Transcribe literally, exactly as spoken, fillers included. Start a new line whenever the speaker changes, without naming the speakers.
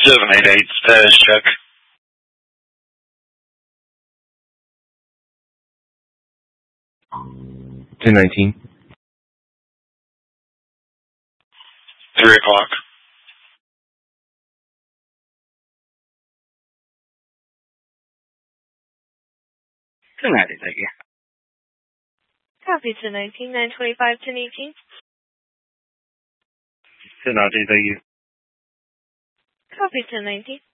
seven eight eight, status check.
ten nineteen.
three o'clock.
ten ninety, thank you.
Copy ten nineteen, nine twenty-five, ten eighteen.
ten ninety, thank you.
Copy ten nineteen.